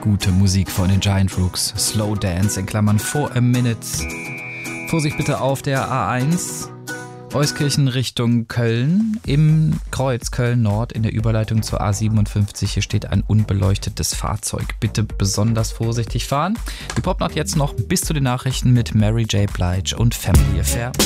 gute Musik von den Giant Rooks. Slow Dance in Klammern 4 a Minute. Vorsicht bitte auf der A1. Euskirchen Richtung Köln, im Kreuz Köln-Nord in der Überleitung zur A57. Hier steht ein unbeleuchtetes Fahrzeug. Bitte besonders vorsichtig fahren. Die Popnacht jetzt noch bis zu den Nachrichten mit Mary J. Blige und Family Affair.